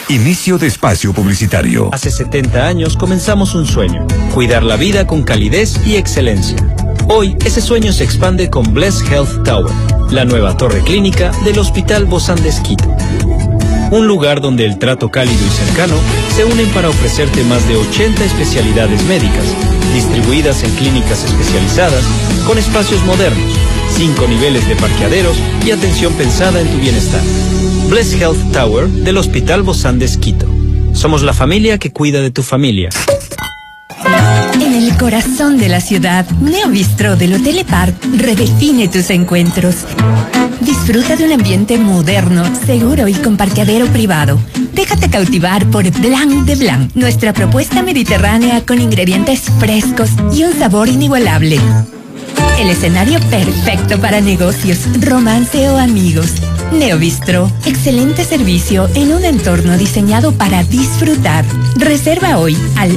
Inicio de espacio publicitario. Hace 70 años comenzamos un sueño: cuidar la vida con calidez y excelencia. Hoy, ese sueño se expande con Bless Health Tower, la nueva torre clínica del Hospital Bozán de Esquito. Un lugar donde el trato cálido y cercano se unen para ofrecerte más de 80 especialidades médicas, distribuidas en clínicas especializadas, con espacios modernos, 5 niveles de parqueaderos y atención pensada en tu bienestar. Bless Health Tower del Hospital Bozán de Esquito. Somos la familia que cuida de tu familia. En el corazón de la ciudad, Neobistro del Hotel Epar redefine tus encuentros. Disfruta de un ambiente moderno, seguro y con parqueadero privado. Déjate cautivar por Blanc de Blanc, nuestra propuesta mediterránea con ingredientes frescos y un sabor inigualable. El escenario perfecto para negocios, romance o amigos. Neobistro, excelente servicio en un entorno diseñado para disfrutar. Reserva hoy al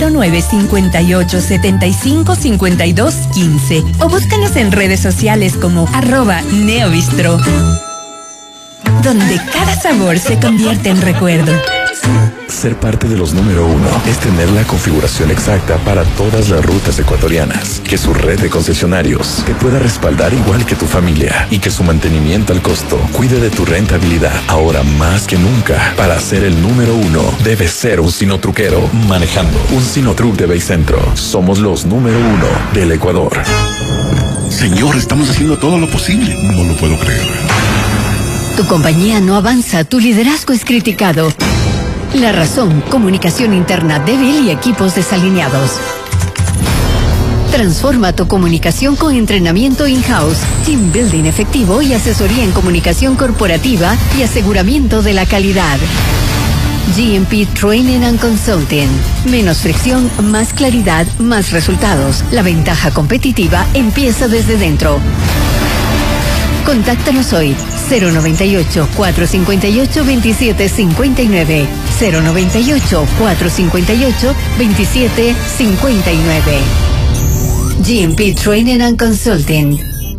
0958755215 o búscanos en redes sociales como @Neobistro, donde cada sabor se convierte en recuerdo. Ser parte de los número 1 es tener la configuración exacta para todas las rutas ecuatorianas, que su red de concesionarios te pueda respaldar igual que tu familia y que su mantenimiento al costo cuide de tu rentabilidad. Ahora más que nunca, para ser el número 1, debes ser un sinotruquero manejando un Sinotruc de Baycentro. Somos los número 1 del Ecuador. Señor, estamos haciendo todo lo posible. No lo puedo creer. Tu compañía no avanza, tu liderazgo es criticado. La razón: comunicación interna débil y equipos desalineados. Transforma tu comunicación con entrenamiento in-house, team building efectivo y asesoría en comunicación corporativa y aseguramiento de la calidad. GMP Training and Consulting. Menos fricción, más claridad, más resultados. La ventaja competitiva empieza desde dentro. Contáctanos hoy, 098-458-2759, 098-458-2759. GMP Training and Consulting.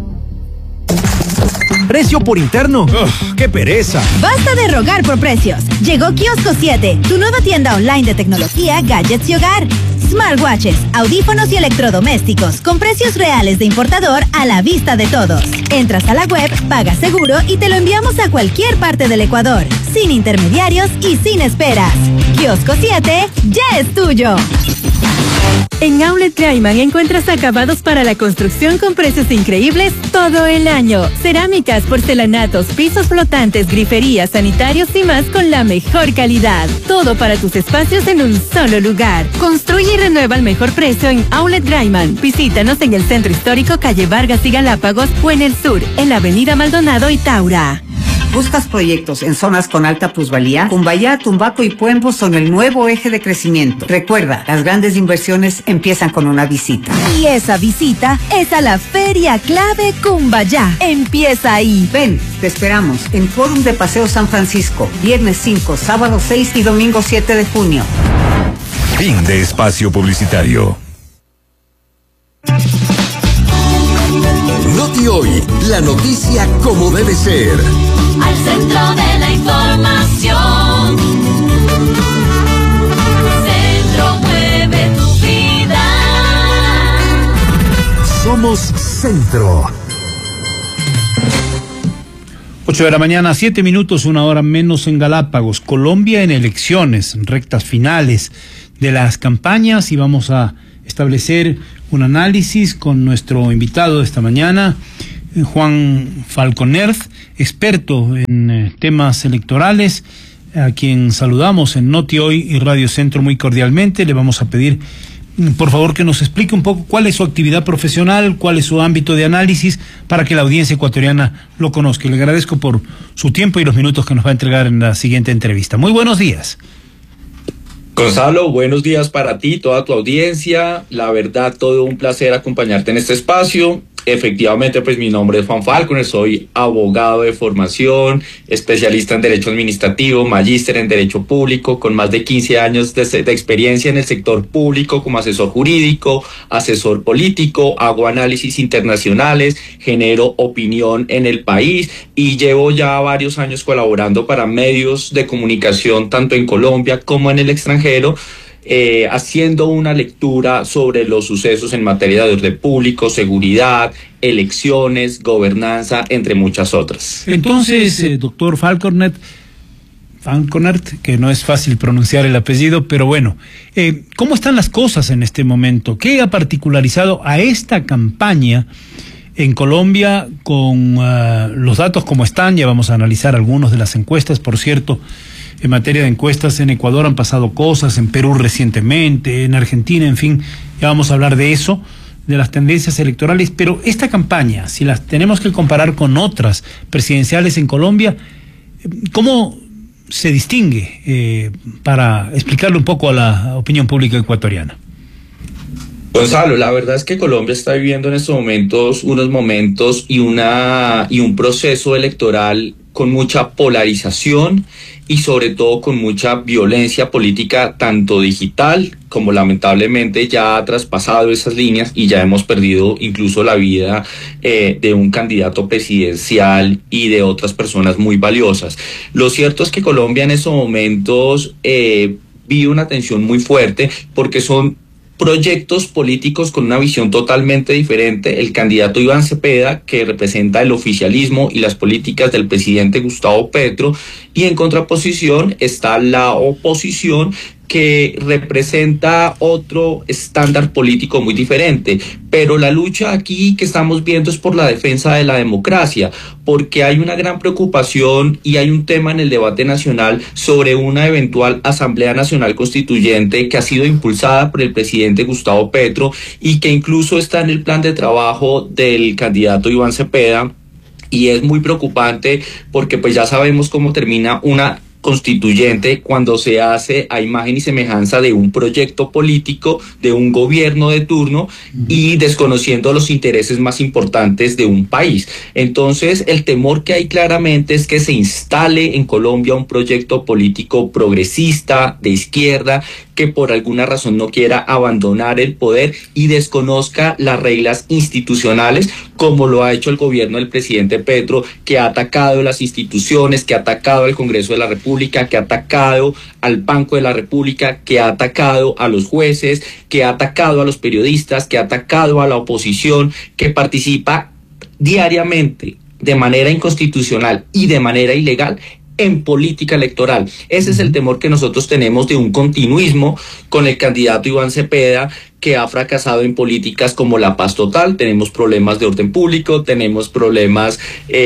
Precio por interno. ¡Qué pereza! Basta de rogar por precios. Llegó Kiosco 7, tu nueva tienda online de tecnología, gadgets y hogar. Smartwatches, audífonos y electrodomésticos con precios reales de importador a la vista de todos. Entras a la web, pagas seguro y te lo enviamos a cualquier parte del Ecuador, sin intermediarios y sin esperas. Kiosco 7 ya es tuyo. En Outlet Gaiman encuentras acabados para la construcción con precios increíbles todo el año. Cerámicas, porcelanatos, pisos flotantes, griferías, sanitarios y más con la mejor calidad. Todo para tus espacios en un solo lugar. Construye y renueva al mejor precio en Outlet Gaiman. Visítanos en el Centro Histórico, calle Vargas y Galápagos, o en el sur, en la avenida Maldonado y Taura. ¿Buscas proyectos en zonas con alta plusvalía? Cumbayá, Tumbaco y Puembo son el nuevo eje de crecimiento. Recuerda, las grandes inversiones empiezan con una visita. Y esa visita es a la Feria Clave Cumbayá. Empieza ahí. Ven, te esperamos en Fórum de Paseo San Francisco, viernes 5, sábado 6 y domingo 7 de junio. Fin de espacio publicitario. Noti Hoy, la noticia como debe ser. Al centro de la información. Centro mueve tu vida. Somos Centro. 8 de la mañana, 7 minutos, 1 hora menos en Galápagos. Colombia en elecciones, rectas finales de las campañas, y vamos a establecer un análisis con nuestro invitado de esta mañana, Juan Falconer, experto en temas electorales, a quien saludamos en Noti Hoy y Radio Centro muy cordialmente. Le vamos a pedir, por favor, que nos explique un poco cuál es su actividad profesional, cuál es su ámbito de análisis, para que la audiencia ecuatoriana lo conozca. Y le agradezco por su tiempo y los minutos que nos va a entregar en la siguiente entrevista. Muy buenos días. Gonzalo, buenos días para ti, toda tu audiencia. La verdad, todo un placer acompañarte en este espacio. Efectivamente, pues mi nombre es Juan Falconer, soy abogado de formación, especialista en Derecho Administrativo, magíster en Derecho Público, con más de 15 años de experiencia en el sector público como asesor jurídico, asesor político, hago análisis internacionales, genero opinión en el país y llevo ya varios años colaborando para medios de comunicación tanto en Colombia como en el extranjero, haciendo una lectura sobre los sucesos en materia de orden público, seguridad, elecciones, gobernanza, entre muchas otras. Entonces, doctor Falconer, que no es fácil pronunciar el apellido, pero bueno, ¿cómo están las cosas en este momento? ¿Qué ha particularizado a esta campaña en Colombia con los datos como están? Ya vamos a analizar algunos de las encuestas, por cierto. En materia de encuestas, en Ecuador han pasado cosas, en Perú recientemente, en Argentina, en fin, ya vamos a hablar de eso, de las tendencias electorales, pero esta campaña, si las tenemos que comparar con otras presidenciales en Colombia, ¿cómo se distingue para explicarle un poco a la opinión pública ecuatoriana? Gonzalo, la verdad es que Colombia está viviendo en estos momentos unos momentos y un proceso electoral con mucha polarización y sobre todo con mucha violencia política, tanto digital como lamentablemente ya ha traspasado esas líneas y ya hemos perdido incluso la vida de un candidato presidencial y de otras personas muy valiosas. Lo cierto es que Colombia en estos momentos vive una tensión muy fuerte porque son proyectos políticos con una visión totalmente diferente. El candidato Iván Cepeda, que representa el oficialismo y las políticas del presidente Gustavo Petro, y en contraposición está la oposición, que representa otro estándar político muy diferente. Pero la lucha aquí que estamos viendo es por la defensa de la democracia, porque hay una gran preocupación y hay un tema en el debate nacional sobre una eventual Asamblea Nacional Constituyente que ha sido impulsada por el presidente Gustavo Petro y que incluso está en el plan de trabajo del candidato Iván Cepeda. Y es muy preocupante porque pues ya sabemos cómo termina una constituyente cuando se hace a imagen y semejanza de un proyecto político, de un gobierno de turno y desconociendo los intereses más importantes de un país. Entonces, el temor que hay claramente es que se instale en Colombia un proyecto político progresista, de izquierda, que por alguna razón no quiera abandonar el poder y desconozca las reglas institucionales, como lo ha hecho el gobierno del presidente Petro, que ha atacado las instituciones, que ha atacado al Congreso de la República, que ha atacado al Banco de la República, que ha atacado a los jueces, que ha atacado a los periodistas, que ha atacado a la oposición, que participa diariamente de manera inconstitucional y de manera ilegal en política electoral. Ese es el temor que nosotros tenemos de un continuismo con el candidato Iván Cepeda, que ha fracasado en políticas como la paz total. Tenemos problemas de orden público, tenemos problemas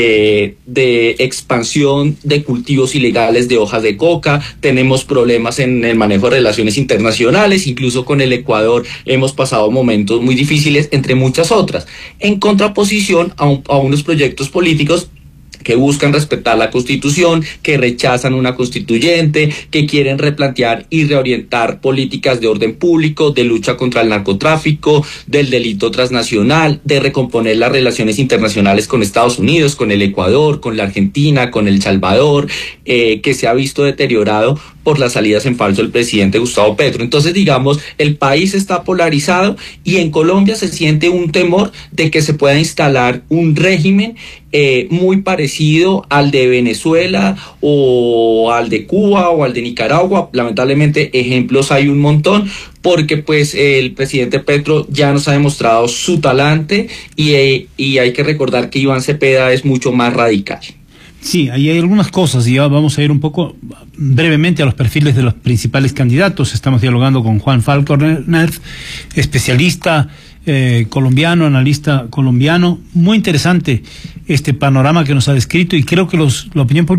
de expansión de cultivos ilegales de hojas de coca, tenemos problemas en el manejo de relaciones internacionales, incluso con el Ecuador hemos pasado momentos muy difíciles, entre muchas otras, en contraposición a unos proyectos políticos que buscan respetar la Constitución, que rechazan una constituyente, que quieren replantear y reorientar políticas de orden público, de lucha contra el narcotráfico, del delito transnacional, de recomponer las relaciones internacionales con Estados Unidos, con el Ecuador, con la Argentina, con El Salvador, que se ha visto deteriorado por las salidas en falso del presidente Gustavo Petro. Entonces, digamos, el país está polarizado y en Colombia se siente un temor de que se pueda instalar un régimen muy parecido al de Venezuela o al de Cuba o al de Nicaragua. Lamentablemente ejemplos hay un montón, porque pues el presidente Petro ya nos ha demostrado su talante y hay que recordar que Iván Cepeda es mucho más radical. Sí, ahí hay algunas cosas y ya vamos a ir un poco brevemente a los perfiles de los principales candidatos. Estamos dialogando con Juan Falconer, especialista colombiano, analista colombiano. Muy interesante este panorama que nos ha descrito y creo que la opinión pública